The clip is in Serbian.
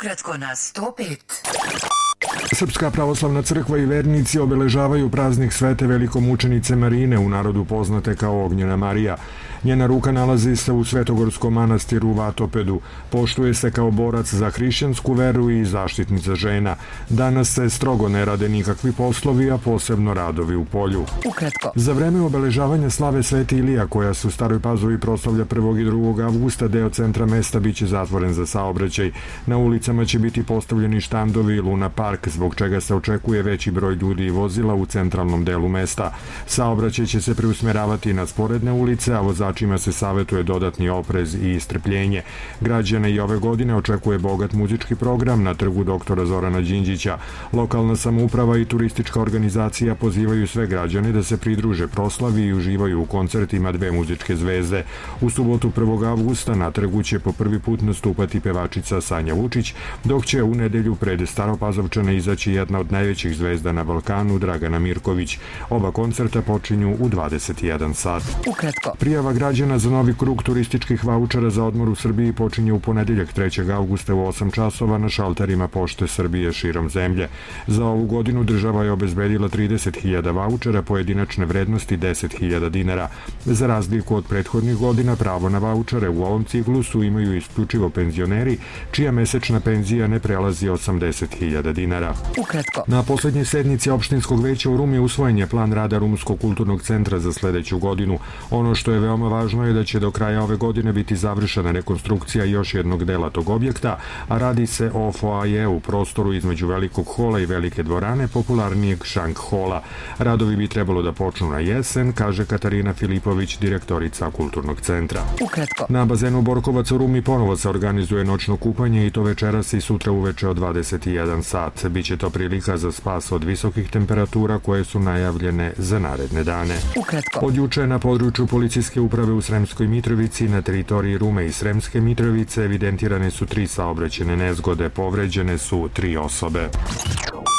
Ukratko na 105. Srpska pravoslavna crkva i vernici obeležavaju praznik svete velikomučenice Marine, u narodu poznate kao Ognjena Marija. Njena ruka nalazi se u Svetogorskom manastiru u Vatopedu. Poštuje se kao borac za hrišćansku veru i zaštitnica žena. Danas se strogo ne rade nikakvi poslovi, a posebno radovi u polju. Ukratko. Za vreme obeležavanja slave Sveti Ilija, koja se u Staroj Pazovi proslavlja 1. i 2. avgusta, deo centra mesta biće zatvoren za saobraćaj. Na ulicama će biti postavljeni štandovi i Luna Park, zbog čega se očekuje veći broj ljudi i vozila u centralnom delu mesta. Saobraćaj će se preusmeravati na sporedne ulice, a vozačima se savetuje dodatni oprez i strpljenje. Građane i ove godine očekuje bogat muzički program na trgu doktora Zorana Đinđića. Lokalna samouprava i turistička organizacija pozivaju sve građane da se pridruže proslavi i uživaju u koncertima dve muzičke zvezde. U subotu 1. avgusta na trgu će po prvi put nastupati pevačica Sanja Vučić, dok će u nedelju pred Staropazovčane izaći jedna od najvećih zvezda na Balkanu, Dragana Mirković. Oba koncerta počinju u 21 sat. Ukratko. Prijava građana za novi krug turističkih vaučera za odmor u Srbiji počinje u ponedeljak 3. avgusta u 8 časova na šalterima Pošte Srbije širom zemlje. Za ovu godinu država je obezbedila 30.000 vaučera pojedinačne vrednosti 10.000 dinara. Za razliku od prethodnih godina, pravo na vaučere u ovom ciklusu imaju isključivo penzioneri čija mesečna penzija ne prelazi 80.000 dinara. Ukratko. Na poslednjoj sednici opštinskog veća u Rumi usvojen je plan rada Rumskog kulturnog centra za sledeću godinu. Ono što je veoma važno je da će do kraja ove godine biti završena rekonstrukcija još jednog dela tog objekta, a radi se o foaje u prostoru između Velikog hola i Velike dvorane, popularnijeg Šank hola. Radovi bi trebalo da počnu na jesen, kaže Katarina Filipović, direktorica kulturnog centra. Ukratko. Na bazenu Borkovac u Rumi ponovo se organizuje noćno kupanje i to večeras i sutra uveče od 21 sat. Biće to prilika za spas od visokih temperatura koje su najavljene za naredne dane. Ukratko. Od juče na području policijske uprave u Sremskoj Mitrovici na teritoriji Rume i Sremske Mitrovice evidentirane su 3 saobraćajne nezgode, povređene su 3 osobe.